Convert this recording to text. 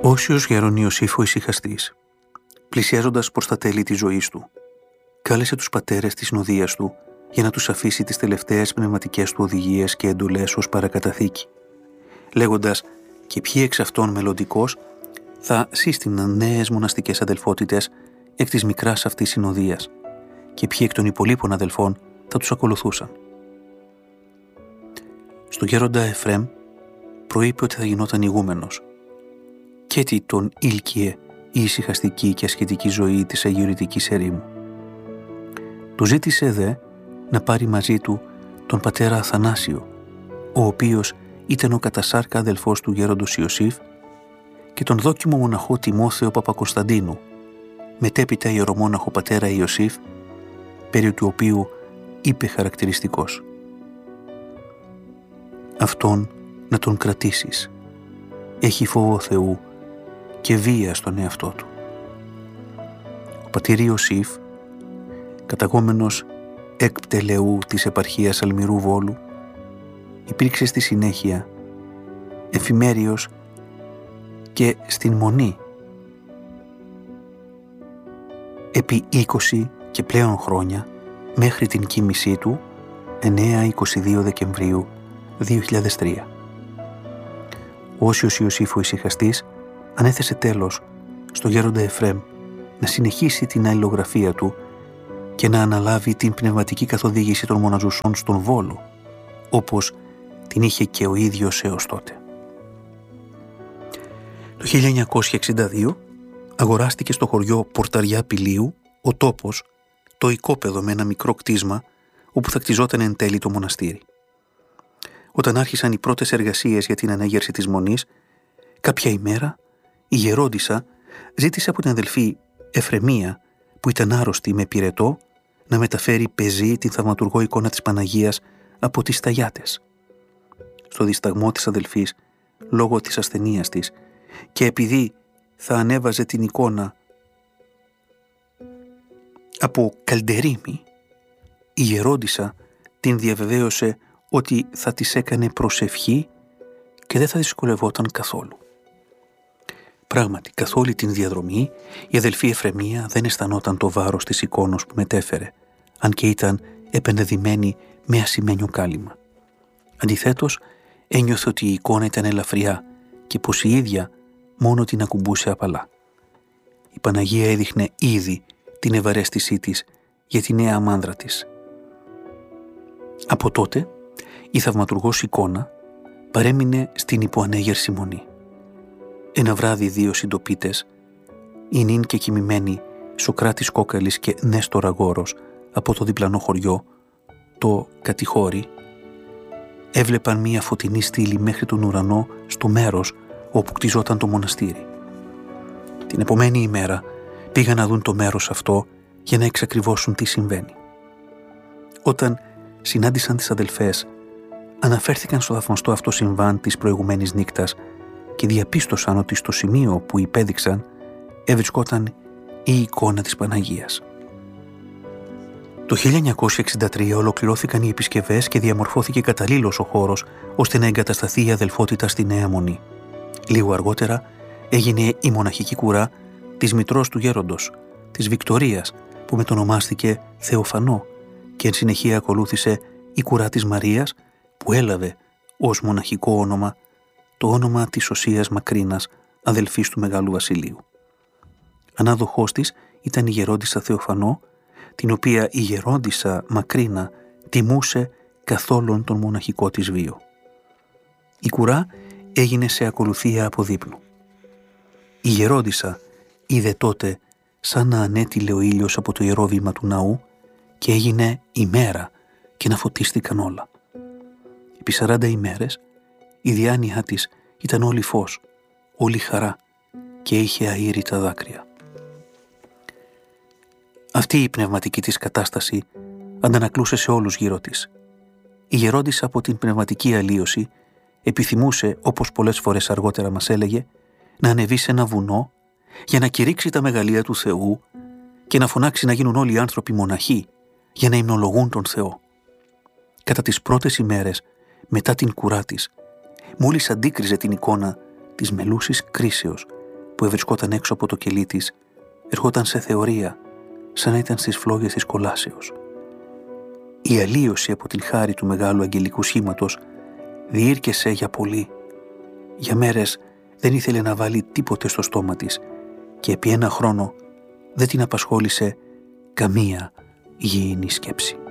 Όσιος γέρον Ιωσήφ ο ησυχαστής, πλησιάζοντας προς τα τέλη της ζωής του, κάλεσε τους πατέρες της συνοδείας του για να τους αφήσει τις τελευταίες πνευματικές του οδηγίες και εντολές ως παρακαταθήκη, λέγοντας και ποιοι εξ αυτών μελλοντικώς θα σύστηναν νέες μοναστικές αδελφότητες εκ της μικράς αυτής συνοδείας και ποιοι εκ των υπολείπων αδελφών θα τους ακολουθούσαν. Στο γέροντα Εφραίμ προείπε ότι θα γινόταν ηγούμενος και τι τον ήλκυε η ησυχαστική και ασχετική ζωή της αγιορητικής ερήμου. Του ζήτησε δε να πάρει μαζί του τον πατέρα Αθανάσιο, ο οποίος ήταν ο κατασάρκα αδελφός του γέροντος Ιωσήφ, και τον δόκιμο μοναχό Τιμόθεο Παπακοσταντίνου, μετέπειτα ιερομόναχο πατέρα Ιωσήφ, περί του οποίου είπε χαρακτηριστικός: «Αυτόν να τον κρατήσεις. Έχει φόβο Θεού και βία στον εαυτό του». Ο πατήρ Ιωσήφ, καταγόμενος εκ Πτελεού της επαρχίας Αλμυρού Βόλου, υπήρξε στη συνέχεια εφημέριος και στην Μονή επί 20 και πλέον χρόνια μέχρι την κοίμησή του 9-22 Δεκεμβρίου 2003. Ο Όσιος Ιωσήφ ο ησυχαστής ανέθεσε τέλος στο γέροντα Εφραίμ να συνεχίσει την αλληλογραφία του και να αναλάβει την πνευματική καθοδήγηση των μοναζουσών στον Βόλο, όπως την είχε και ο ίδιος έως τότε. Το 1962 αγοράστηκε στο χωριό Πορταριά Πηλίου ο τόπος, το οικόπεδο με ένα μικρό κτίσμα όπου θα κτιζόταν εν τέλει το μοναστήρι. Όταν άρχισαν οι πρώτες εργασίες για την ανέγερση της Μονής, κάποια ημέρα η γερόντισσα ζήτησε από την αδελφή Εφρεμία, που ήταν άρρωστη με πυρετό, να μεταφέρει πεζή την θαυματουργό εικόνα της Παναγίας από τις Σταγιάτες. Στο δισταγμό της αδελφής, λόγω της ασθενείας της, και επειδή θα ανέβαζε την εικόνα από καλντερίμι, η γερόντισσα την διαβεβαίωσε ότι θα της έκανε προσευχή και δεν θα δυσκολευόταν καθόλου. Πράγματι, καθ' όλη την διαδρομή, η αδελφή Εφρεμία δεν αισθανόταν το βάρος της εικόνος που μετέφερε, αν και ήταν επενδυμένη με ασημένιο κάλυμα. Αντιθέτως, ένιωθε ότι η εικόνα ήταν ελαφριά και πως η ίδια μόνο την ακουμπούσε απαλά. Η Παναγία έδειχνε ήδη την ευαρέστησή της για τη νέα μάνδρα της. Από τότε, η θαυματουργός εικόνα παρέμεινε στην υποανέγερση Μονή. Ένα βράδυ δύο συντοπίτες, η νυν και κοιμημένοι Σοκράτης Κόκαλης και Νέστορα Γόρος από το διπλανό χωριό, το Κατηχώρι, έβλεπαν μία φωτεινή στήλη μέχρι τον ουρανό στο μέρος όπου κτιζόταν το μοναστήρι. Την επομένη ημέρα πήγαν να δουν το μέρος αυτό για να εξακριβώσουν τι συμβαίνει. Όταν συνάντησαν τις αδελφές, αναφέρθηκαν στο θαυμαστό αυτό συμβάν της προηγουμένης νύκτας και διαπίστωσαν ότι στο σημείο που υπέδειξαν ευρισκόταν η εικόνα της Παναγίας. Το 1963 ολοκληρώθηκαν οι επισκευές και διαμορφώθηκε καταλήλως ο χώρος ώστε να εγκατασταθεί η αδελφότητα στη Νέα Μονή. Λίγο αργότερα έγινε η μοναχική κουρά της μητρός του γέροντος, της Βικτωρίας, που μετονομάστηκε Θεοφανό, και εν συνεχεία ακολούθησε η κουρά της Μαρίας, που έλαβε ως μοναχικό όνομα το όνομα της Οσίας Μακρίνας, αδελφής του Μεγάλου Βασιλείου. Ανάδοχός της ήταν η γερόντισσα Θεοφανό, την οποία η γερόντισσα Μακρίνα τιμούσε καθ' όλον τον μοναχικό της βίο. Η κουρά έγινε σε ακολουθία από δείπνου. Η γερόντισσα είδε τότε σαν να ανέτειλε ο ήλιος από το ιερό βήμα του ναού και έγινε ημέρα και να φωτίστηκαν όλα. Επί 40 ημέρες η διάνοιά της ήταν όλη φως, όλη χαρά και είχε αήρητα δάκρυα. Αυτή η πνευματική της κατάσταση αντανακλούσε σε όλους γύρω της. Η γερόντισσα από την πνευματική αλλίωση επιθυμούσε, όπως πολλές φορές αργότερα μας έλεγε, να ανεβεί σε ένα βουνό για να κηρύξει τα μεγαλεία του Θεού και να φωνάξει να γίνουν όλοι οι άνθρωποι μοναχοί για να υμνολογούν τον Θεό. Κατά τις πρώτες ημέρες μετά την κουρά της, μόλις αντίκριζε την εικόνα της μελούσης κρίσεως που ευρισκόταν έξω από το κελί της ερχόταν σε θεωρία, σαν να ήταν στις φλόγες της κολάσεως. Η αλλίωση από την χάρη του μεγάλου αγγελικού σχήματος διήρκεσε για πολύ. Για μέρες δεν ήθελε να βάλει τίποτε στο στόμα της και επί ένα χρόνο δεν την απασχόλησε καμία γήινη σκέψη.